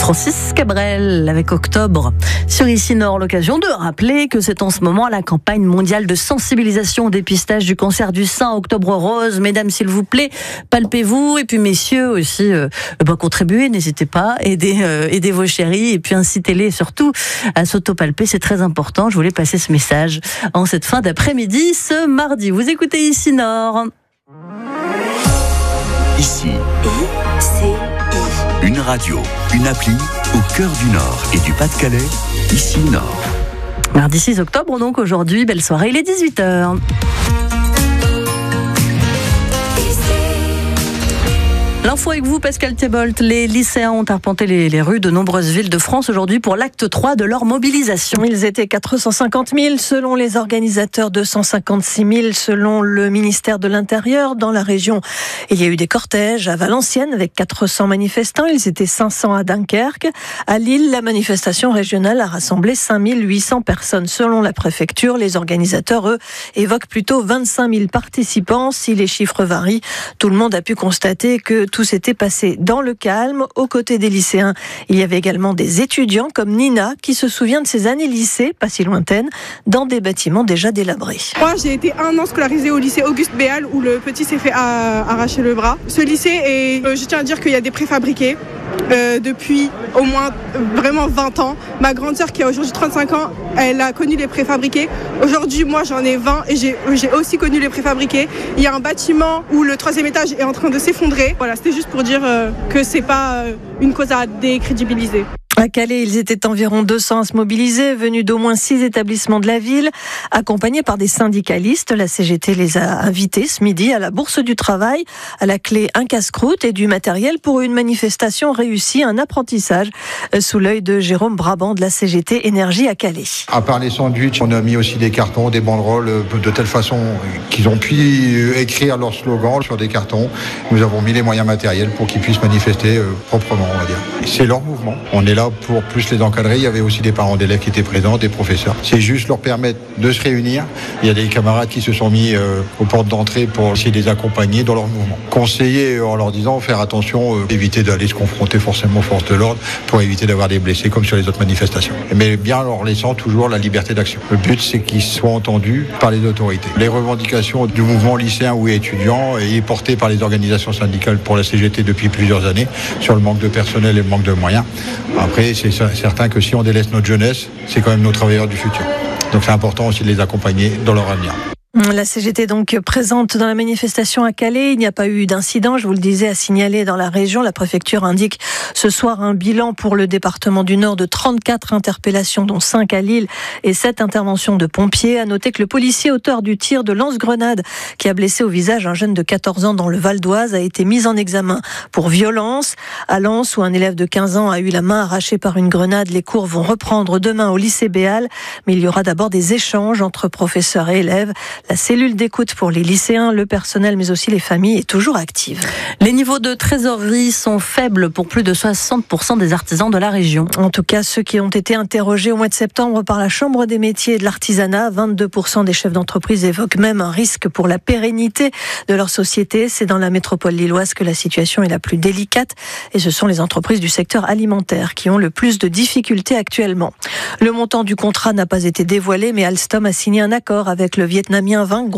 Francis Cabrel avec Octobre sur Ici Nord, l'occasion de rappeler que c'est en ce moment la campagne mondiale de sensibilisation au dépistage du cancer du sein, Octobre Rose. Mesdames, s'il vous plaît, palpez-vous, et puis messieurs aussi, contribuez, n'hésitez pas, aidez vos chéris, et puis incitez-les surtout à s'autopalper, c'est très important. Je voulais passer ce message en cette fin d'après-midi, ce mardi. Vous écoutez Ici Nord. Ici, une radio, une appli au cœur du Nord et du Pas-de-Calais, Ici Nord. Mardi 6 octobre, donc aujourd'hui, belle soirée, il est 18h. L'info avec vous, Pascal Thébault. Les lycéens ont arpenté les rues de nombreuses villes de France aujourd'hui pour l'acte 3 de leur mobilisation. Ils étaient 450 000 selon les organisateurs, 256 000 selon le ministère de l'Intérieur. Dans la région, il y a eu des cortèges à Valenciennes avec 400 manifestants. Ils étaient 500 à Dunkerque. À Lille, la manifestation régionale a rassemblé 5 800 personnes. Selon la préfecture, les organisateurs, eux, évoquent plutôt 25 000 participants. Si les chiffres varient, tout le monde a pu constater que tout s'était passé dans le calme. Aux côtés des lycéens, il y avait également des étudiants comme Nina qui se souvient de ses années lycée, pas si lointaines, dans des bâtiments déjà délabrés. Moi, j'ai été 1 an scolarisée au lycée Auguste Béal où le petit s'est fait arracher le bras. Ce lycée, je tiens à dire qu'il y a des préfabriqués depuis au moins vraiment 20 ans. Ma grande sœur qui a aujourd'hui 35 ans, elle a connu les préfabriqués. Aujourd'hui, moi j'en ai 20 et j'ai aussi connu les préfabriqués. Il y a un bâtiment où le 3e étage est en train de s'effondrer. Voilà, c'était juste pour dire que c'est pas une cause à décrédibiliser. À Calais, ils étaient environ 200 à se mobiliser, venus d'au moins 6 établissements de la ville, accompagnés par des syndicalistes. La CGT les a invités ce midi à la Bourse du Travail, à la clé un casse-croûte et du matériel pour une manifestation réussie, un apprentissage sous l'œil de Jérôme Brabant de la CGT Énergie à Calais. À part les sandwichs, on a mis aussi des cartons, des banderoles de telle façon qu'ils ont pu écrire leur slogan sur des cartons. Nous avons mis les moyens matériels pour qu'ils puissent manifester proprement, on va dire. C'est leur mouvement. On est là pour plus les encadrer. Il y avait aussi des parents d'élèves qui étaient présents, des professeurs. C'est juste leur permettre de se réunir. Il y a des camarades qui se sont mis aux portes d'entrée pour essayer de les accompagner dans leur mouvement. Conseiller en leur disant faire attention, éviter d'aller se confronter forcément aux forces de l'ordre pour éviter d'avoir des blessés comme sur les autres manifestations. Mais bien en leur laissant toujours la liberté d'action. Le but, c'est qu'ils soient entendus par les autorités. Les revendications du mouvement lycéen ou étudiant est portée par les organisations syndicales pour la CGT depuis plusieurs années sur le manque de personnel et le manque de moyens. Après, c'est certain que si on délaisse notre jeunesse, c'est quand même nos travailleurs du futur. Donc c'est important aussi de les accompagner dans leur avenir. La CGT donc présente dans la manifestation à Calais. Il n'y a pas eu d'incident, je vous le disais, à signaler dans la région. La préfecture indique ce soir un bilan pour le département du Nord de 34 interpellations, dont 5 à Lille et 7 interventions de pompiers. À noter que le policier auteur du tir de lance-grenade qui a blessé au visage un jeune de 14 ans dans le Val d'Oise a été mis en examen pour violence. À Lens, où un élève de 15 ans a eu la main arrachée par une grenade, les cours vont reprendre demain au lycée Béal. Mais il y aura d'abord des échanges entre professeurs et élèves. La cellule d'écoute pour les lycéens, le personnel, mais aussi les familles est toujours active. Les niveaux de trésorerie sont faibles pour plus de 60% des artisans de la région. En tout cas, ceux qui ont été interrogés au mois de septembre par la Chambre des métiers et de l'artisanat, 22% des chefs d'entreprise évoquent même un risque pour la pérennité de leur société. C'est dans la métropole lilloise que la situation est la plus délicate et ce sont les entreprises du secteur alimentaire qui ont le plus de difficultés actuellement. Le montant du contrat n'a pas été dévoilé, mais Alstom a signé un accord avec le Vietnamien Vinh